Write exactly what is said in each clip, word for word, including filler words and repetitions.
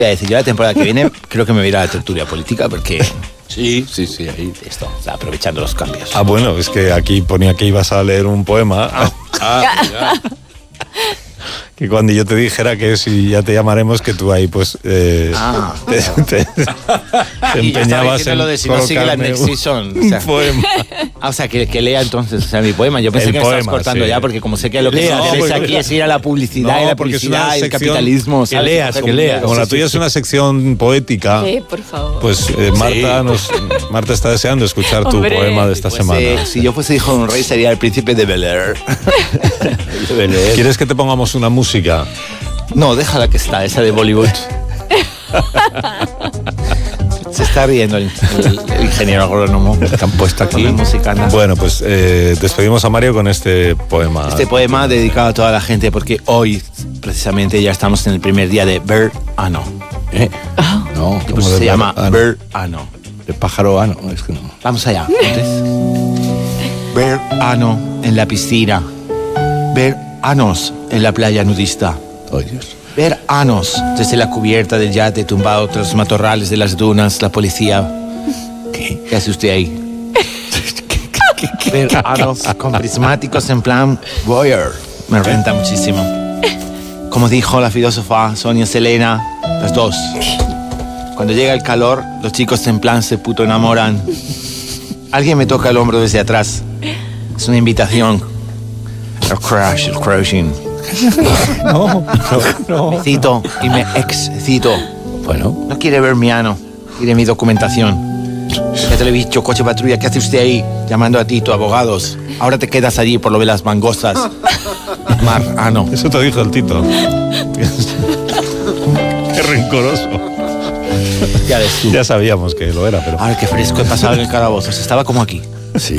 Voy a decir, yo la temporada que viene creo que me voy a ir a la tertulia política porque... Sí, sí, sí, ahí. Esto, o sea, aprovechando los cambios. Ah, bueno, es que aquí ponía que ibas a leer un poema. Ah, ah, ya. Que cuando yo te dijera que si ya te llamaremos, que tú ahí pues eh, Ah. te, te, te empeñabas en lo de si no sigue la colocarme next un- season. O un sea, poema. ah, o sea que, que lea entonces, o sea, mi poema. Yo pensé El que me estabas poema, cortando sí. ya, porque como sé que lo que Lea, me no, interesa porque- aquí es ir a la publicidad No, y la porque es publicidad una y el sección capitalismo. que ¿sabes? leas, O sea, que leas. Como la tuya es una sección poética, Sí, por favor. pues eh, Marta, nos, Marta está deseando escuchar tu Hombre. poema de esta Pues, semana. eh, si yo fuese hijo de un rey sería el príncipe de Bel Air. ¿Quieres que te pongamos una música? No, déjala que está, esa de Bollywood. Se está riendo el, el- el ingeniero agrónomo que han puesto aquí. Música, ¿no? Bueno, pues eh, despedimos a Mario con este poema. Este poema dedicado a toda la gente porque hoy, precisamente, ya estamos en el primer día de verano. ¿Eh? No, Y pues de se llama verano? verano. de pájaro, ah, no, es que no. Vamos allá. Entonces, verano en la piscina. Veranos en la playa nudista. Oh, Dios. Veranos desde la cubierta del yate tumbado tras los matorrales de las dunas, la policía. ¿Qué, ¿Qué hace usted ahí? Veranos con prismáticos en plan voyeur. Me renta muchísimo. Como dijo la filósofa Sonia Selena, las dos. Cuando llega el calor, los chicos en plan se puto enamoran. Alguien me toca el hombro desde atrás. Es una invitación. El crash, el crashing. No, no, Me cito y me excito. Bueno, No quiere ver mi ano, quiere mi documentación. Ya te lo he dicho, coche patrulla, ¿qué hace usted ahí? Llamando a ti, tu abogados. Ahora te quedas allí por lo de las mangostas. Mar, ano. Eso te dijo el Tito. Qué rencoroso. Ya ves tú. Ya sabíamos que lo era, pero... Ahora qué fresco he pasado en el calabozo. Se estaba como aquí. sí,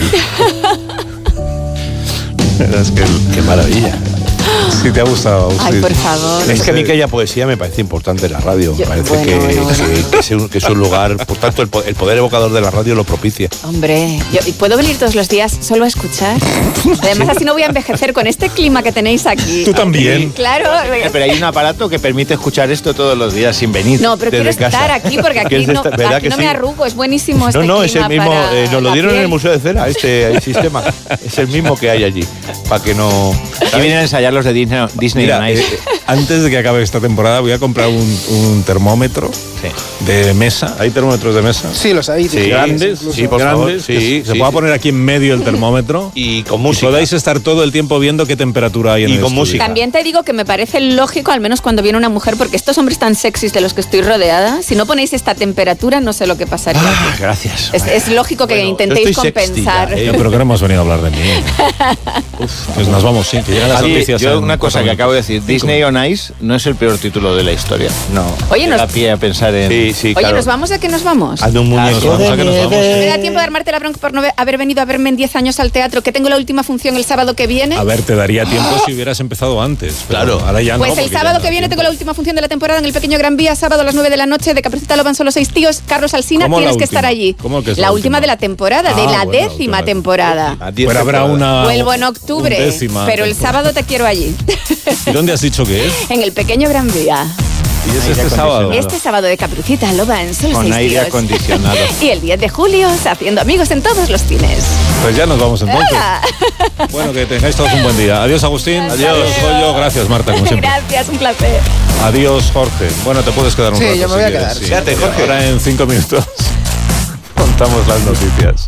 Es que qué maravilla. sí te ha gustado. Ay, sí. por favor. Es que a mí que haya poesía me parece importante en la radio. Yo- Me parece bueno, que, bueno, bueno. que- que es un, que es un lugar, por tanto, el, po- el poder evocador de la radio lo propicia. Hombre, yo, ¿y ¿puedo venir todos los días solo a escuchar? Además, así no voy a envejecer con este clima que tenéis aquí. Tú también. Claro. Eh, Pero hay un aparato que permite escuchar esto todos los días sin venir. No, pero quiero desde casa. estar aquí porque aquí ¿Quieres no, estar- verdad aquí que no sí? me arrugo. Es buenísimo este No, no, es el clima mismo, para eh, nos lo la dieron en piel. el Museo de Cera, este el sistema. Es el mismo que hay allí. Para que no. Aquí vienen a ensayar los de Disney, Disney Mira, on Ice. eh, antes de que acabe esta temporada voy a comprar un, un termómetro Sí. de mesa. ¿Hay termómetros de mesa? Sí, los hay. Sí, Grandes, incluso. sí, por favor, grandes, sí, que se sí, pueda sí. poner aquí en medio el termómetro Y con y música. podáis estar todo el tiempo viendo qué temperatura hay en Y el con estudio. música. También te digo que me parece lógico, al menos cuando viene una mujer, porque estos hombres tan sexys de los que estoy rodeada, si no ponéis esta temperatura, no sé lo que pasaría. Ah, gracias. Es, es lógico que Bueno, intentéis yo estoy sexy compensar. ya, ¿eh? Yo, pero que no hemos venido a hablar de mí. Pues nos vamos, sí, que llegan las Oye, noticias. yo en una cosa que cuatro acabo de decir, Disney on Ice no es el peor título de la historia. No. Oye, nos, Da pie a pensar en... Sí, sí, oye, claro. ¿nos vamos a que nos vamos? Hazme un muñeco. Nos vamos a que nos vamos. ¿Me da tiempo de armarte la bronca por no ve- haber venido a verme en diez años al teatro, que tengo la última función el sábado que viene? A ver, te daría tiempo si hubieras empezado antes. pero Claro. Ahora ya no. Pues el porque ya sábado no que da viene tiempo. tengo la última función de la temporada en el Pequeño Gran Vía, sábado a las nueve de la noche, de Caperucita Lo van solo seis tíos. Carlos Alsina, ¿Cómo la tienes que última? estar allí. ¿Cómo que es la la última última? de la temporada, Ah, de la bueno, la décima última. temporada. A diez Pero habrá temporadas. una. Vuelvo en octubre, undécima pero el temporada. sábado te quiero allí. ¿Y dónde has dicho que es? En el Pequeño Gran Vía. Y es Aire este sábado. acondicionado. Este sábado de Caperucita Lo van solo Con seis aire tíos. acondicionado. Y el diez de julio, haciendo amigos en todos los cines. Pues ya nos vamos entonces. ¡Hala! Bueno, que tengáis todos un buen día. Adiós, Agustín. Adiós. Adiós, Goyo. Gracias, Marta, como siempre. Gracias, un placer. Adiós, Jorge. Bueno, te puedes quedar un Sí, rato. yo me si voy a quieres, quedar. sí. Quédate, Jorge. Ahora en cinco minutos contamos las noticias.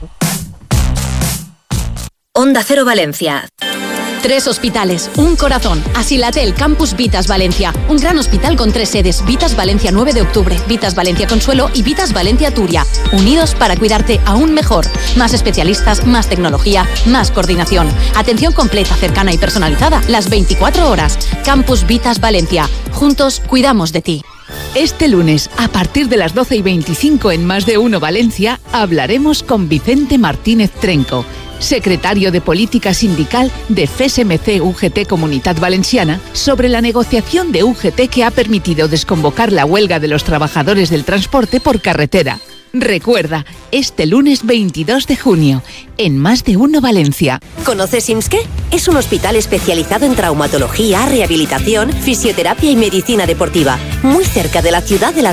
Onda Cero Valencia. Tres hospitales, un corazón. Asilatel Campus Vitas Valencia. Un gran hospital con tres sedes. Vitas Valencia nueve de octubre, Vitas Valencia Consuelo y Vitas Valencia Turia. Unidos para cuidarte aún mejor. Más especialistas, más tecnología, más coordinación. Atención completa, cercana y personalizada las veinticuatro horas. Campus Vitas Valencia. Juntos cuidamos de ti. Este lunes, a partir de las doce y veinticinco en Más de Uno Valencia, hablaremos con Vicente Martínez Trenco, secretario de Política Sindical de F E S M C U G T Comunitat Valenciana, sobre la negociación de U G T que ha permitido desconvocar la huelga de los trabajadores del transporte por carretera. Recuerda, este lunes veintidós de junio, en Más de Uno Valencia. ¿Conoces IMSSKE? Es un hospital especializado en traumatología, rehabilitación, fisioterapia y medicina deportiva, muy cerca de la ciudad de las